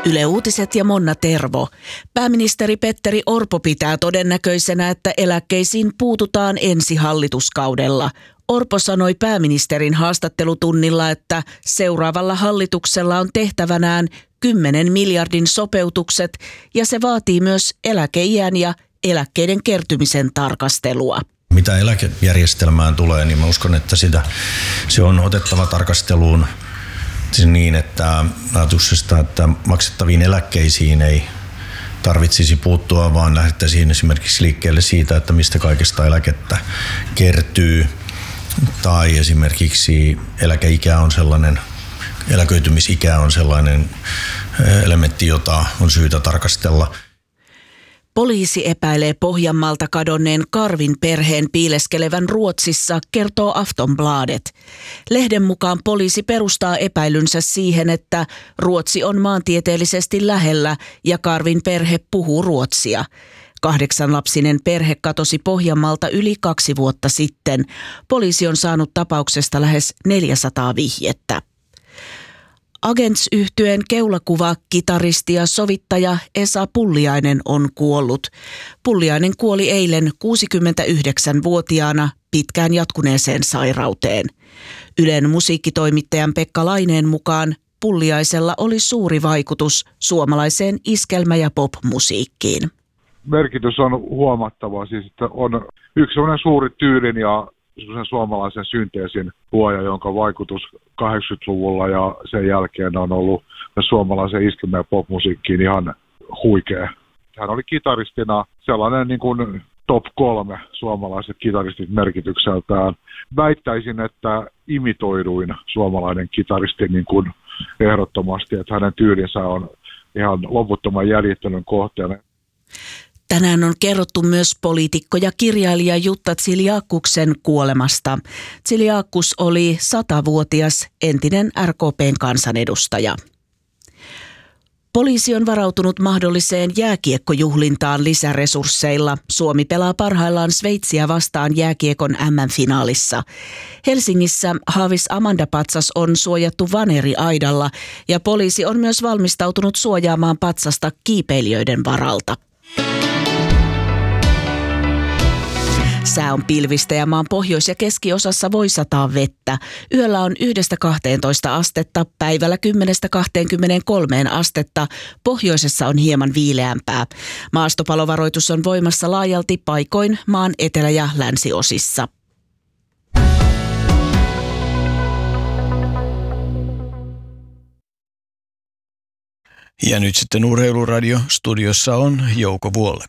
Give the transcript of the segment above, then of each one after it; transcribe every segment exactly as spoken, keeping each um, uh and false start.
Yle Uutiset ja Monna Tervo. Pääministeri Petteri Orpo pitää todennäköisenä, että eläkkeisiin puututaan ensi hallituskaudella. Orpo sanoi pääministerin haastattelutunnilla, että seuraavalla hallituksella on tehtävänään kymmenen miljardin sopeutukset ja se vaatii myös eläkeiän ja eläkkeiden kertymisen tarkastelua. Mitä eläkejärjestelmään tulee, niin mä uskon, että sitä, se on otettava tarkasteluun niin, että ajatuksesta, että maksettaviin eläkkeisiin ei tarvitsisi puuttua, vaan lähdettäisiin esimerkiksi liikkeelle siitä, että mistä kaikesta eläkettä kertyy. Tai esimerkiksi eläkeikä on sellainen, eläköitymisikä on sellainen elementti, jota on syytä tarkastella. Poliisi epäilee Pohjanmaalta kadonneen Karvin perheen piileskelevän Ruotsissa, kertoo Aftonbladet. Lehden mukaan poliisi perustaa epäilynsä siihen, että Ruotsi on maantieteellisesti lähellä ja Karvin perhe puhuu ruotsia. Kahdeksanlapsinen perhe katosi Pohjanmaalta yli kaksi vuotta sitten. Poliisi on saanut tapauksesta lähes neljäsataa vihjettä. Agents-yhtyeen keulakuva, kitaristi ja sovittaja Esa Pulliainen on kuollut. Pulliainen kuoli eilen kuusikymmentäyhdeksänvuotiaana pitkään jatkuneeseen sairauteen. Ylen musiikkitoimittajan Pekka Laineen mukaan Pulliaisella oli suuri vaikutus suomalaiseen iskelmä- ja pop-musiikkiin. Merkitys on huomattava, siis että on yksi sellainen suuri tyylin ja suomalaisen synteesin luoja, jonka vaikutus kahdeksankymmentäluvulla ja sen jälkeen on ollut suomalaisen iskelmä- ja popmusiikkiin ihan huikea. Hän oli kitaristina sellainen niin kuin top kolme suomalaiset kitaristit merkitykseltään. Väittäisin, että imitoiduin suomalainen kitaristi niin kuin ehdottomasti, että hänen tyylinsä on ihan loputtoman jäljittelyn kohteena. Tänään on kerrottu myös poliitikko ja kirjailija Jutta Tsiljakuksen kuolemasta. Tsiljakakus oli satavuotias entinen R K P:n kansanedustaja. Poliisi on varautunut mahdolliseen jääkiekkojuhlintaan lisäresursseilla. Suomi pelaa parhaillaan Sveitsiä vastaan jääkiekon M M-finaalissa. Helsingissä Haavis Amanda-patsas on suojattu vaneri-aidalla ja poliisi on myös valmistautunut suojaamaan patsasta kiipeilijöiden varalta. Sää on pilvistä ja maan pohjois- ja keskiosassa voi sataa vettä. Yöllä on yhdestä kahteentoista astetta, päivällä kymmenestä kahteenkymmeneenkolmeen astetta. Pohjoisessa on hieman viileämpää. Maastopalovaroitus on voimassa laajalti paikoin maan etelä- ja länsiosissa. Ja nyt sitten Urheiluradio. Studiossa on Jouko Vuolle.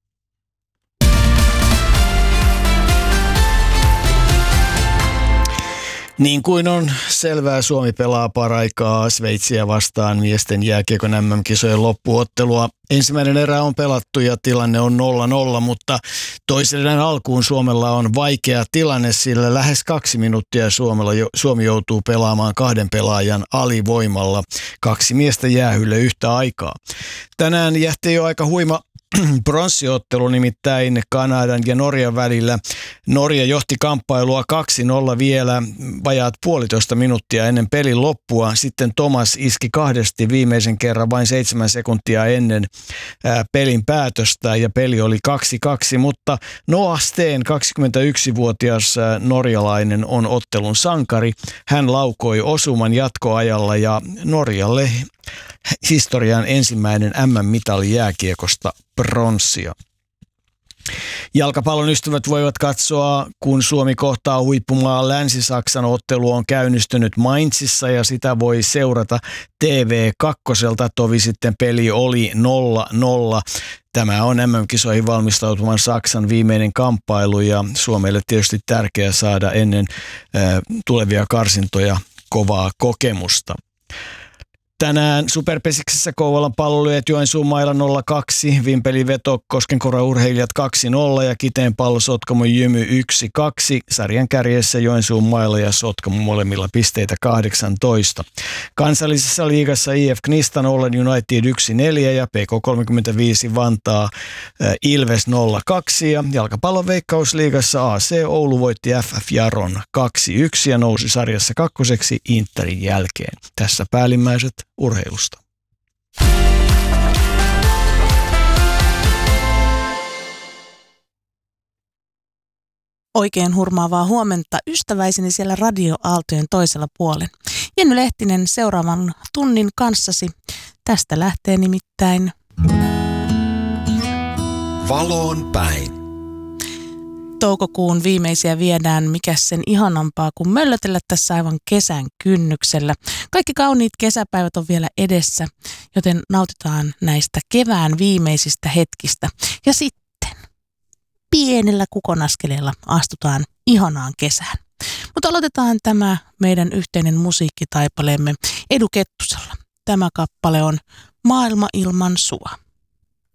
Niin kuin on selvää, Suomi pelaa paraikaa Sveitsiä vastaan miesten jääkiekon M M-kisojen loppuottelua. Ensimmäinen erä on pelattu ja tilanne on nolla nolla, mutta toisen erän alkuun Suomella on vaikea tilanne, sillä lähes kaksi minuuttia Suomella jo, Suomi joutuu pelaamaan kahden pelaajan alivoimalla. Kaksi miestä jäähylle yhtä aikaa. Tänään jähti jo aika huima pronssiottelu nimittäin Kanadan ja Norjan välillä. Norja johti kamppailua kaksi nolla vielä vajaat puolitoista minuuttia ennen pelin loppua. Sitten Thomas iski kahdesti viimeisen kerran vain seitsemän sekuntia ennen ää, pelin päätöstä ja peli oli kaksi kaksi, mutta Noah Steen, kaksikymmentäyksivuotias ää, norjalainen, on ottelun sankari. Hän laukoi osuman jatkoajalla ja Norjalle historian ensimmäinen M M-mitali jääkiekosta, pronssia. Jalkapallon ystävät voivat katsoa, kun Suomi kohtaa huippumaa Länsi-Saksan. Ottelu on käynnistynyt Mainzissa ja sitä voi seurata T V kaksi. Tovi sitten peli oli nolla nolla. Tämä on M M-kisoihin valmistautuman Saksan viimeinen kamppailu ja Suomelle tietysti tärkeää saada ennen äh, tulevia karsintoja kovaa kokemusta. Tänään Superpesiksessä Kouvolan Pallolyöt Joensuun mailla nolla kaksi, Vimpeli Veto Koskenkorvan Urheilijat kaksi nolla ja Kiteen Pallo Sotkamo Jymy yksi kaksi. Sarjan kärjessä Joensuun mailla ja Sotkamo molemmilla pisteitä kahdeksantoista. Kansallisessa liigassa I F Knistan Ollen United yksi neljä ja P K kolmekymmentäviisi Vantaa äh, Ilves nolla kaksi ja jalkapallon Veikkausliigassa A C Oulu voitti F F Jaron kaksi yksi ja nousi sarjassa kakkoseksi Interin jälkeen. Tässä päällimmäiset urheilusta. Oikein hurmaavaa huomenta ystäväiseni siellä radioaaltojen toisella puolen. Jenny Lehtinen seuraavan tunnin kanssasi. Tästä lähtee nimittäin Valoon päin. Toukokuun viimeisiä viedään, mikä sen ihanampaa kuin möllötellä tässä aivan kesän kynnyksellä. Kaikki kauniit kesäpäivät on vielä edessä, joten nautitaan näistä kevään viimeisistä hetkistä. Ja sitten pienellä kukonaskeleella astutaan ihanaan kesään. Mutta aloitetaan tämä meidän yhteinen musiikkitaipaleemme Edu Kettusella. Tämä kappale on Maailma ilman sua.